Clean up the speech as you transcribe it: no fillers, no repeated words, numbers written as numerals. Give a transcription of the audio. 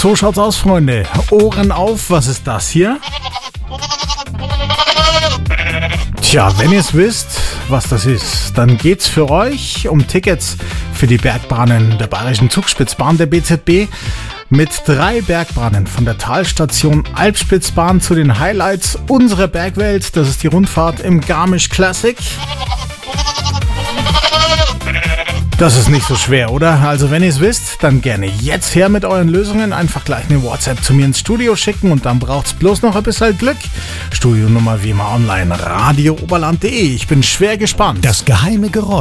So schaut's aus, Freunde. Ohren auf, was ist das hier? Tja, wenn ihr es wisst, was das ist, dann geht's für euch um Tickets für die Bergbahnen der Bayerischen Zugspitzbahn der BZB. Mit 3 Bergbahnen von der Talstation Alpspitzbahn zu den Highlights unserer Bergwelt. Das ist die Rundfahrt im Garmisch Classic. Das ist nicht so schwer, oder? Also wenn ihr es wisst, dann gerne jetzt her mit euren Lösungen. Einfach gleich eine WhatsApp zu mir ins Studio schicken und dann braucht's bloß noch ein bisschen Glück. Studionummer wie immer online, radiooberland.de. Ich bin schwer gespannt. Das geheime Geräusch.